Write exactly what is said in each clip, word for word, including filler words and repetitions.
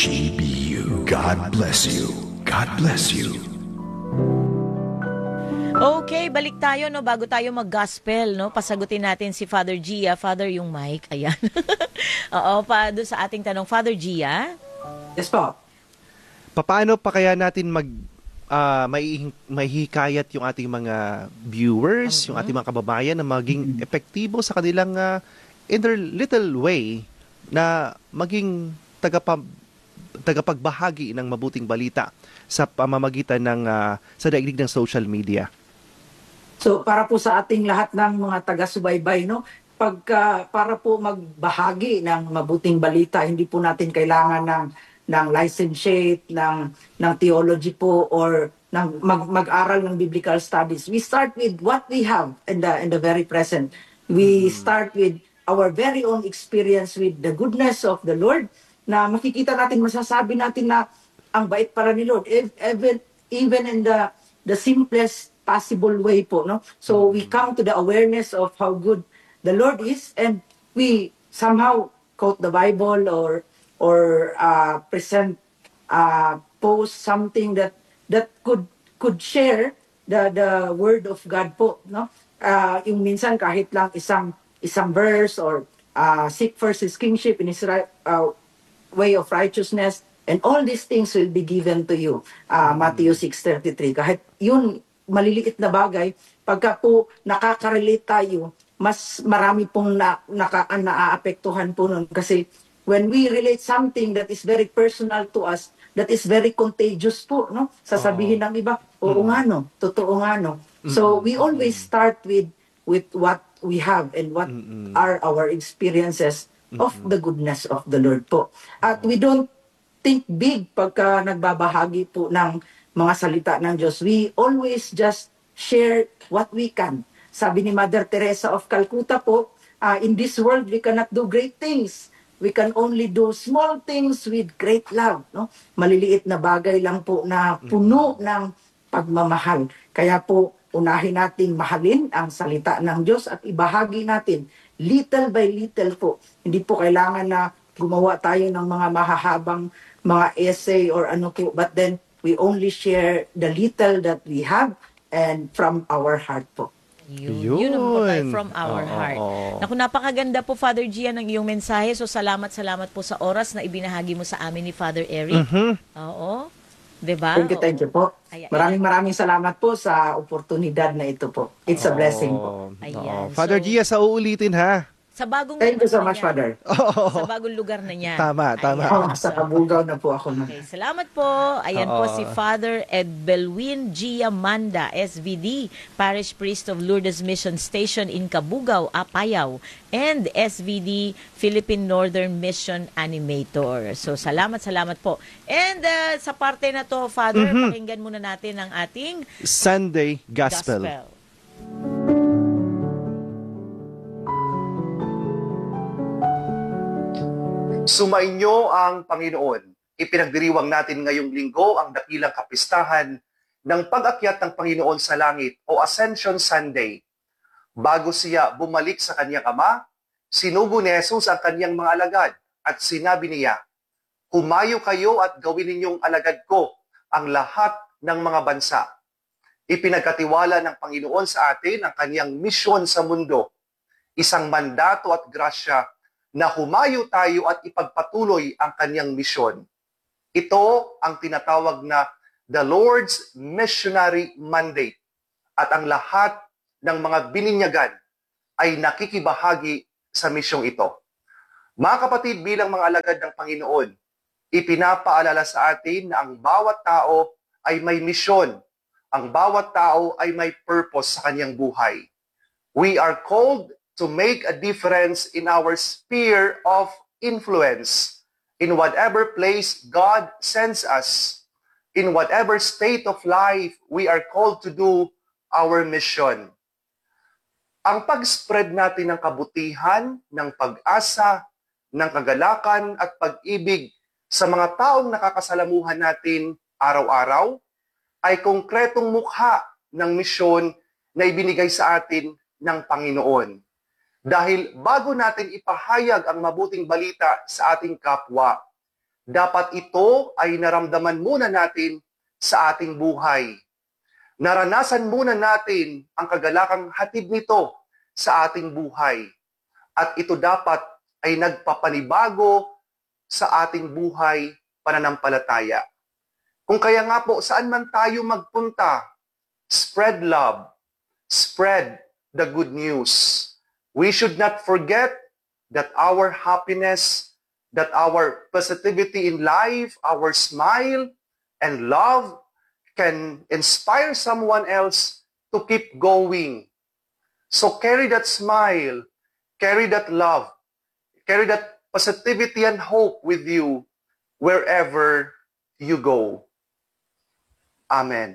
G B U. God bless you. God bless you. Okay, balik tayo no bago tayo mag-gospel no. Pasagutin natin si Father Gia. Father, yung mic. Ayan. Oo, pa doon sa ating tanong, Father Gia. Yes po. Paano pa kaya natin mag uh, may mahihikayat yung ating mga viewers, mm-hmm. yung ating mga kababayan na maging mm-hmm. epektibo sa kanilang uh, in their little way na maging tagapag tagapagbahagi ng mabuting balita sa pamamagitan ng uh, sa daigdig ng social media. So para po sa ating lahat ng mga taga-subaybay, no, pagka para po magbahagi ng mabuting balita, hindi po natin kailangan ng ng licentiate, ng ng theology po or ng mag, mag-aral ng biblical studies. We start with what we have in the in the very present. We mm-hmm. start with our very own experience with the goodness of the Lord, na makikita natin, masasabi natin na ang bait para ni Lord, even even in the the simplest possible way po, no. So we come to the awareness of how good the Lord is, and we somehow quote the Bible or or uh, present uh, post something that that could could share the the word of God po, no. Uh, yung minsan kahit lang isang isang verse or uh, seek first His kingship in His right, uh, way of righteousness, and all these things will be given to you. Uh, Matthew six thirty-three. Kahit yun, maliliit na bagay, pagka po nakaka-relate tayo, mas marami pong na, naka, naaapektuhan po nun. Kasi when we relate something that is very personal to us, that is very contagious po, no? Sasabihin ng iba, oo nga no, totoo nga no. So we always start with with what we have and what are our experiences of the goodness of the Lord po. At we don't think big pagka nagbabahagi po ng mga salita ng Diyos. We always just share what we can. Sabi ni Mother Teresa of Calcutta po, uh, in this world we cannot do great things. We can only do small things with great love. No? Maliliit na bagay lang po na puno ng pagmamahal. Kaya po, unahin nating mahalin ang salita ng Diyos at ibahagi natin little by little po. Hindi po kailangan na gumawa tayo ng mga mahahabang mga essay or ano po, but then we only share the little that we have and from our heart po. Yun, yun ang importante, from our oh, heart. Oh, oh. Naku, napakaganda po, Father Gia, ng iyong mensahe. So, salamat, salamat po sa oras na ibinahagi mo sa amin ni Father Eric. Mm-hmm. Oo. Diba? Thank you, thank you po. Ay, ay, maraming maraming salamat po sa oportunidad na ito po. It's a oh, blessing po. Ayan. Oh. Father so, Gia, sa uulitin ha. Sa bagong Thank you so much, niya. Father. Oh. Sa bagong lugar na niya. Tama, tama. Oh, sa Kabugaw na po ako. Okay, salamat po. Ayan Oo. po si Father Edbelwin Gia Manda, S V D, Parish Priest of Lourdes Mission Station in Kabugao, Apayao, and S V D, Philippine Northern Mission Animator. So, salamat, salamat po. And uh, sa parte na to, Father, mm-hmm. pakinggan muna natin ang ating Sunday Gospel. Gospel. Sumainyo ang Panginoon. Ipinagdiriwang natin ngayong linggo ang dakilang kapistahan ng pag-akyat ng Panginoon sa langit o Ascension Sunday. Bago siya bumalik sa kanyang ama, sinugo ni Jesus ang kanyang mga alagad at sinabi niya, "Humayo kayo at gawin ninyong alagad ko ang lahat ng mga bansa." Ipinagkatiwala ng Panginoon sa atin ang kanyang misyon sa mundo, isang mandato at grasya na humayo tayo at ipagpatuloy ang kanyang misyon. Ito ang tinatawag na the Lord's Missionary Mandate at ang lahat ng mga bininyagan ay nakikibahagi sa misyong ito. Mga kapatid, bilang mga alagad ng Panginoon, ipinapaalala sa atin na ang bawat tao ay may misyon. Ang bawat tao ay may purpose sa kanyang buhay. We are called to make a difference in our sphere of influence, in whatever place God sends us, in whatever state of life we are called to do our mission. Ang pag-spread natin ng kabutihan, ng pag-asa, ng kagalakan at pag-ibig sa mga taong nakakasalamuhan natin araw-araw ay konkretong mukha ng misyon na ibinigay sa atin ng Panginoon. Dahil bago natin ipahayag ang mabuting balita sa ating kapwa, dapat ito ay naramdaman muna natin sa ating buhay. Naranasan muna natin ang kagalakang hatid nito sa ating buhay. At ito dapat ay nagpapanibago sa ating buhay pananampalataya. Kung kaya nga po, saan man tayo magpunta, spread love, spread the good news. We should not forget that our happiness, that our positivity in life, our smile and love can inspire someone else to keep going. So carry that smile, carry that love, carry that positivity and hope with you wherever you go. Amen.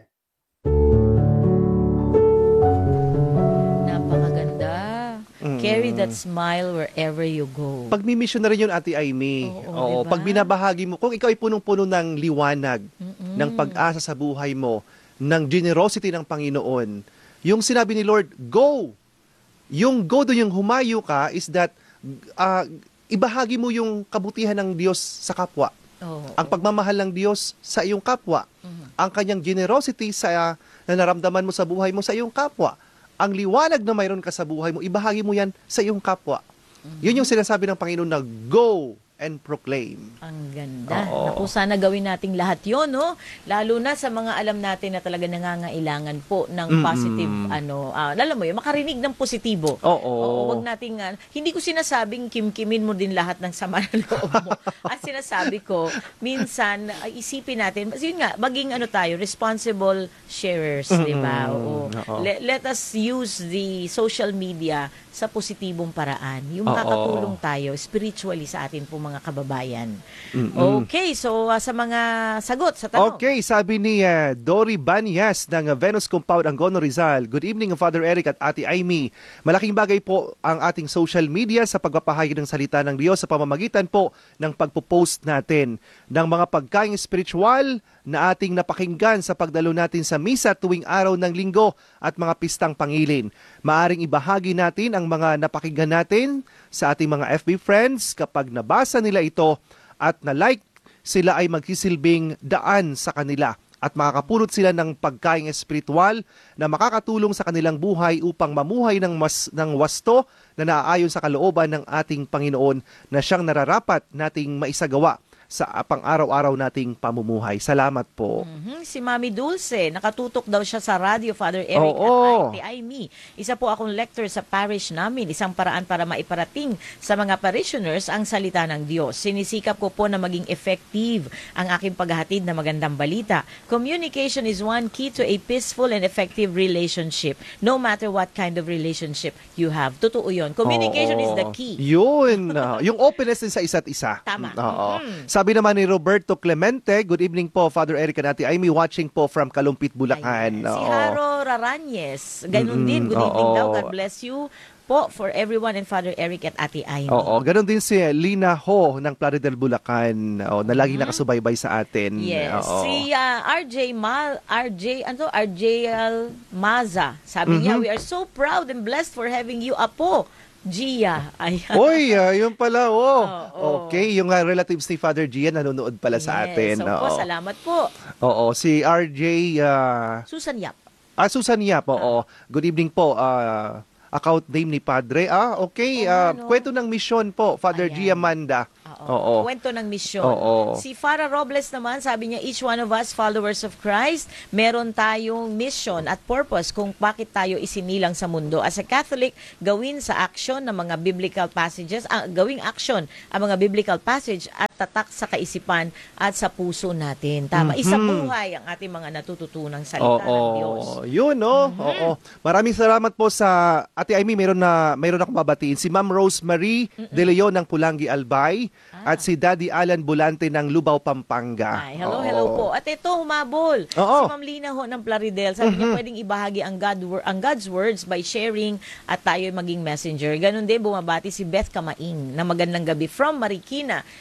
Napakaganda. Carry that smile wherever you go. Pag mi-mission na rin yun, Ate Aimee. Oo, Oo, diba? pag binabahagi mo, kung ikaw ay punong-puno ng liwanag, ng pag-asa sa buhay mo, ng generosity ng Panginoon, yung sinabi ni Lord, go! Yung go doon, yung humayo ka, is that uh, ibahagi mo yung kabutihan ng Diyos sa kapwa. Oo. Ang pagmamahal ng Diyos sa iyong kapwa. Ang kanyang generosity sa na naramdaman mo sa buhay mo sa iyong kapwa. Ang liwanag na mayroon ka sa buhay mo, ibahagi mo yan sa iyong kapwa. Yun yung sinasabi ng Panginoon na go and proclaim. Ang ganda. Oo. Naku, sana gawin nating lahat yon, no? Lalo na sa mga alam natin na talaga nangangailangan po ng positive, ano, ah, alam mo yun, makarinig ng positibo. Oo. Oo, wag nating, ah, hindi ko sinasabing kim-kimin mo din lahat ng sama ng loob mo. At sinasabi ko, minsan, ay, isipin natin, yun nga, maging ano tayo, responsible sharers, di ba? Oo. Oo. Let, let us use the social media sa positibong paraan. Yung Oo. makakatulong tayo spiritually sa atin po mga kababayan. Mm-mm. Okay, so uh, sa mga sagot sa tanong. Okay, sabi ni uh, Dory Banyas ng uh, Venus Compound Angono Rizal. Good evening, Father Eric at Ate Aimee. Malaking bagay po ang ating social media sa pagpapahagi ng salita ng Diyos sa pamamagitan po ng pagpo-post natin ng mga pagkaing spiritual na ating napakinggan sa pagdalo natin sa misa tuwing araw ng linggo at mga pistang pangilin. Maaring ibahagi natin ang mga napakinggan natin sa ating mga F B friends kapag nabasa nila ito at na-like, sila ay magsisilbing daan sa kanila at makakapulot sila ng pagkaing espiritual na makakatulong sa kanilang buhay upang mamuhay ng, mas, ng wasto na naaayon sa kalooban ng ating Panginoon na siyang nararapat nating maisagawa sa pang-araw-araw nating pamumuhay. Salamat po. Mhm. Si Mami Dulce, nakatutok daw siya sa radio, Father Eric Oo. at Ate Aimee. Isa po akong lector sa parish namin. Isang paraan para maiparating sa mga parishioners ang salita ng Diyos. Sinisikap ko po na maging effective ang aking paghahatid na magandang balita. Communication is one key to a peaceful and effective relationship, no matter what kind of relationship you have. Totoo yun. Communication is the Oo. key. Yun. ah, yung openness din sa isa't isa. Tama. Oo. Mhm. Sabi naman ni Roberto Clemente, good evening po, Father Eric and Ate Aimee, watching po from Kalumpit, Bulacan. Ayan. Si Oo. Haro Raranyes. Ganun Mm-mm. din. Good evening Oo. daw. God bless you po for everyone and Father Eric at Ate Aimee. Oo, ganun din si Lina Ho ng Plaridel, Bulacan, oh, na lagi nakasubaybay sa atin. Yes. Oo. Si uh, R J Mal, R J, ano to? R J L Maza. Sabi niya, Mhm. we are so proud and blessed for having you, Apo. Gia. Ayan. Oy, ah, yun pala, oh. Oo. Okay, yung ah, relatives ni Father Gian nanonood pala sa Yes. atin. So po, Oo. salamat po. Oo, si R J ah, Susan Yap. ah, Susan Yap, oo. Good evening po. ah, account name ni Padre. Ah, okay. Oo, ah, ano? kwento ng misyon po, Father Ayan. Gia Manda. Oo. Kwento ng misyon. Oo. Si Farah Robles naman, sabi niya, each one of us, followers of Christ, meron tayong mission at purpose kung bakit tayo isinilang sa mundo. As a Catholic, gawin sa action ng mga biblical passages, ah, gawing action ang mga biblical passage at tatak sa kaisipan at sa puso natin. Tama. Mhm. Isa buhay ang ating mga natututunang salita Oo, ng Diyos. yun, no? Mhm. Oo. Maraming salamat po sa Ate Aimee. Meron na meron akong babatiin. Si Ma'am Rosemary De Leon ng Pulangi, Albay. At si Daddy Alan Bulante ng Lubao, Pampanga. Ay, hello, Oo. hello po. At ito, humabol. Oo. Si Ma'am Lina ho ng Plaridel. Sabi niya, pwedeng ibahagi ang, God, wor- ang God's words by sharing at tayo maging messenger. Ganon din, bumabati si Beth Kamaing na magandang gabi from Marikina. At kanina,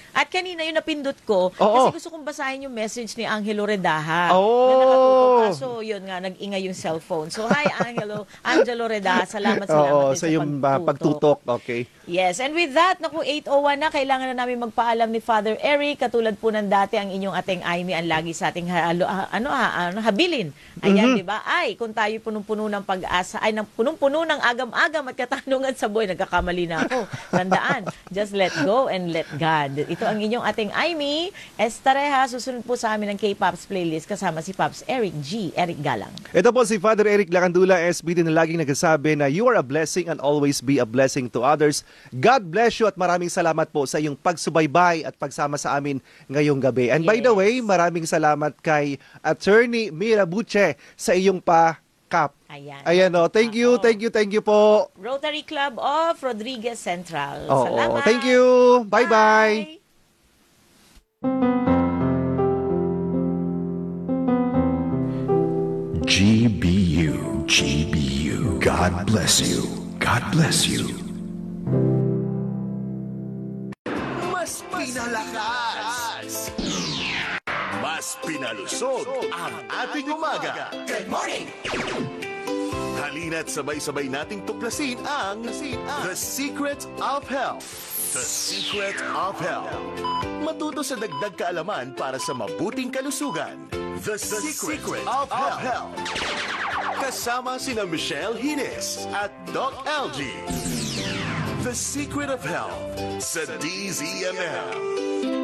kanina yung napindot ko, Oo. kasi gusto kong basahin yung message ni Angelo Redaha. Oh. Na nakatutok. Kaso yun nga, nag-ingay yung cellphone. So hi Angelo, Angelo Redaha, salamat, salamat Oo, din sa yung uh, pagtutok. Okay. Yes, and with that, naku, eight oh one na, kailangan na namin magpaalam ni Father Eric, katulad po ng dati ang inyong ating Aimee, ang lagi sa ating ha, alo- ha- ano, ha, ano, habilin. Ayan, di ba? Ay, kung tayo punong-puno ng pag-asa, ay, ng, punong-puno ng agam-agam at katanungan sa buhay, nagkakamali na ako. Tandaan, just let go and let God. Ito ang inyong ating Aimee, Estareha, susunod po sa amin ng K-Pops playlist kasama si Pops Eric G. Eric Galang. Ito po si Father Eric Lacandula, S B D, na laging nagsasabi na you are a blessing and always be a blessing to others. God bless you at maraming salamat po sa iyong pagsubaybay at pagsama sa amin ngayong gabi. And by the Yes. way, maraming salamat kay Attorney Mira Buche sa iyong pa-kap. Ayan. Ayan o. Thank you, thank you, thank you po. Rotary Club of Rodriguez Central. Oo, Salamat. thank you. Bye-bye. G B U, G B U. God bless you. God bless you. Mas pinalakas, mas pinalusog ang ating umaga. Good morning! Halina't sabay-sabay nating tuklasin ang The Secret of Health. The Secret of Health. Matuto sa dagdag kaalaman para sa mabuting kalusugan. The, Secret, of, Health. Kasama sina Michelle Hines at Doc L G. The Secret of Health sa D Z M M.